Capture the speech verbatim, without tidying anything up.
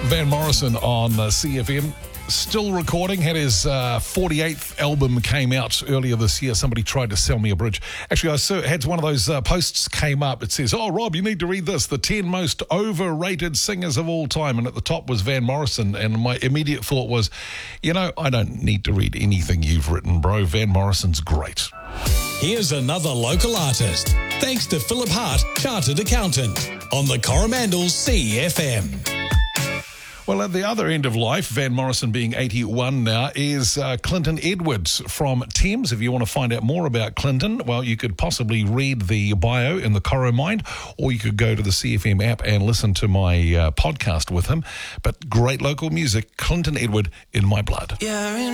Van Morrison on uh, C F M. Still recording. Had his uh, forty-eighth album came out earlier this year. Somebody tried to sell me a bridge. Actually, I saw, had one of those uh, posts came up. It says, oh, Rob, you need to read this. The ten most overrated singers of all time. And at the top was Van Morrison. And my immediate thought was, you know, I don't need to read anything you've written, bro. Van Morrison's great. Here's another local artist. Thanks to Philip Hart, Chartered Accountant, on the Coromandel C F M. Well, at the other end of life, Van Morrison being eighty-one now, is uh, Clinton Edwards from Thames. If you want to find out more about Clinton, well, you could possibly read the bio in the Coro Mind, or you could go to the C F M app and listen to my uh, podcast with him. But great local music, Clinton Edward, in my blood. Yeah,